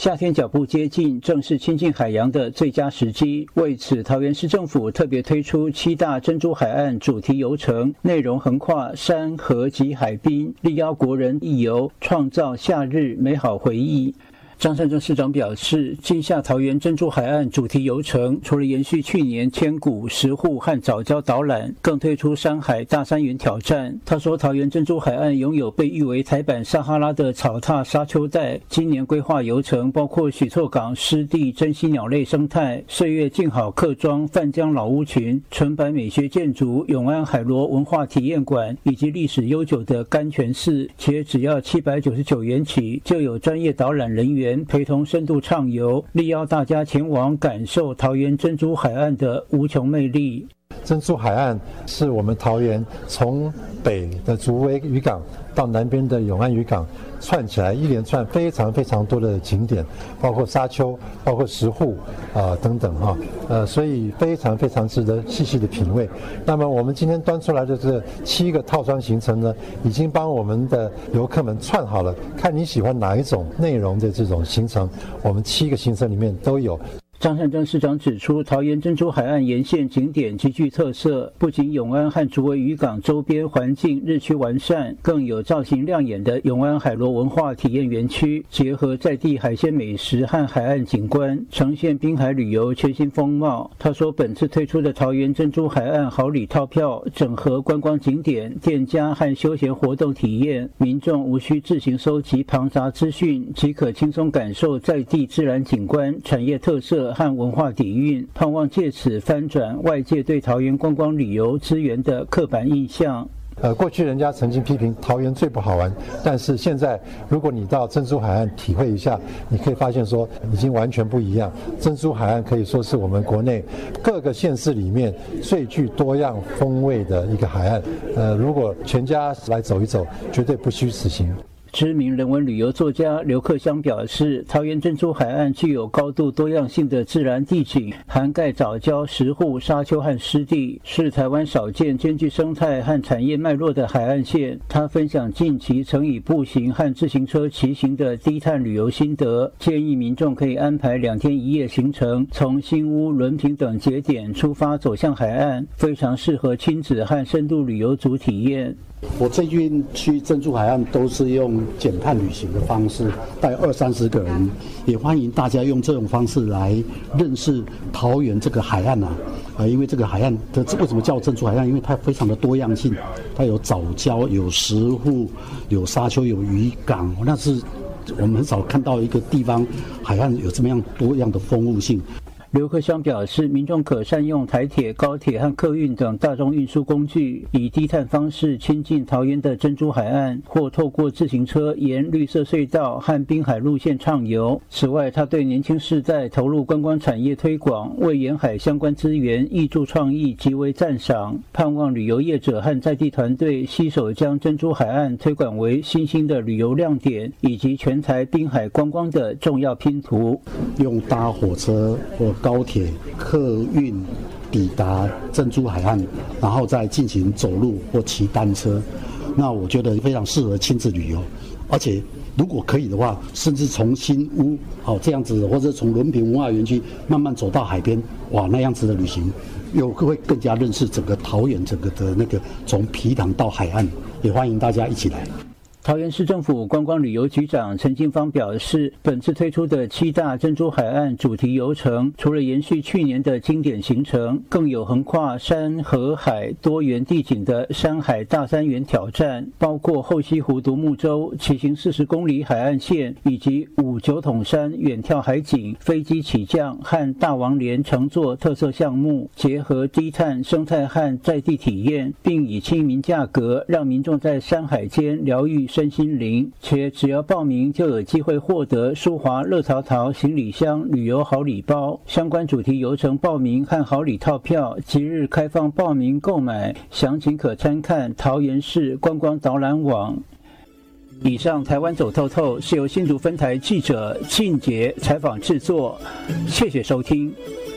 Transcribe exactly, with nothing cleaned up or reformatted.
夏天脚步接近，正是亲近海洋的最佳时机。为此，桃园市政府特别推出七大珍珠海岸主题游程，内容横跨山河及海滨，力邀国人一游，创造夏日美好回忆。张善政市长表示，今夏桃园珍珠海岸主题游程除了延续去年千古、石沪和藻礁导览，更推出山海大山原挑战。他说，桃园珍珠海岸拥有被誉为台版撒哈拉的草踏沙丘带，今年规划游程包括许厝港湿地珍稀鸟类生态、岁月静好客庄、泛江老屋群、纯白美学建筑、永安海螺文化体验馆，以及历史悠久的甘泉寺，且只要七百九十九元起，就有专业导览人员陪同深度畅游，力邀大家前往感受桃园珍珠海岸的无穷魅力。 珍珠海岸是我们桃园从北的竹围渔港到南边的永安渔港串起来一连串非常非常多的景点，包括沙丘，包括石沪啊、呃、等等哈、啊，呃，所以非常非常值得细细的品味。那么我们今天端出来的这七个套装行程呢，已经帮我们的游客们串好了，看你喜欢哪一种内容的这种行程，我们七个行程里面都有。 张善政市长指出，桃园珍珠海岸沿线景点极具特色，不仅永安和竹围渔港周边环境日趋完善，更有造型亮眼的永安海螺文化体验园区，结合在地海鲜美食和海岸景观，呈现滨海旅游全新风貌。他说，本次推出的桃园珍珠海岸好礼套票，整合观光景点、店家和休闲活动体验，民众无需自行收集庞杂资讯，即可轻松感受在地自然景观、产业特色和文化底蕴，盼望借此翻转外界对桃园观光旅游资源的刻板印象。 呃，过去人家曾经批评桃园最不好玩，但是现在如果你到珍珠海岸体会一下，你可以发现说已经完全不一样。珍珠海岸可以说是我们国内各个县市里面最具多样风味的一个海岸。呃，如果全家来走一走，绝对不虚此行。 知名人文旅游作家刘克襄表示，桃园珍珠海岸具有高度多样性的自然地景，涵盖藻礁、石沪、沙丘和湿地，是台湾少见兼具生态和产业脉络的海岸线。他分享近期曾以步行和自行车骑行的低碳旅游心得，建议民众可以安排两天一夜行程，从新屋、伦平等节点出发走向海岸，非常适合亲子和深度旅游族体验。 我最近去珍珠海岸都是用减碳旅行的方式，带二三十个人，也欢迎大家用这种方式来认识桃园这个海岸啊。呃，因为这个海岸的为什么叫珍珠海岸？因为它非常的多样性，它有藻礁、有石沪、有沙丘、有渔港，那是我们很少看到一个地方海岸有这么样多样的丰富性。 刘克襄表示，民众可善用台铁、高铁和客运等大众运输工具，以低碳方式亲近桃园的珍珠海岸，或透过自行车沿绿色隧道和滨海路线畅游。此外，他对年轻世代投入观光产业推广、为沿海相关资源挹注创意极为赞赏，盼望旅游业者和在地团队携手将珍珠海岸推广为新兴的旅游亮点，以及全台滨海观光的重要拼图。 用搭火车或高铁、客运抵达珍珠海岸，然后再进行走路或骑单车，那我觉得非常适合亲子旅游。而且如果可以的话，甚至从新屋好这样子，或者从伦平文化园区慢慢走到海边，哇，那样子的旅行又会更加认识整个桃园整个的那个从埤塘到海岸，也欢迎大家一起来。 桃园市政府观光旅游局长陈金芳表示，本次推出的七大珍珠海岸主题游程，除了延续去年的经典行程，更有横跨山河海多元地景的山海大三元挑战，包括后溪湖独木舟骑行四十公里海岸线，以及五九桶山远眺海景、飞机起降和大王莲乘坐特色项目，结合低碳生态和在地体验，并以亲民价格让民众在山海间疗愈身心灵，且只要报名就有机会获得舒华乐淘淘行李箱旅游好礼包。相关主题游程报名和好礼套票即日开放报名购买，详情可参看桃园市观光导览网。以上台湾走透透是由新竹分台记者庆杰采访制作，谢谢收听。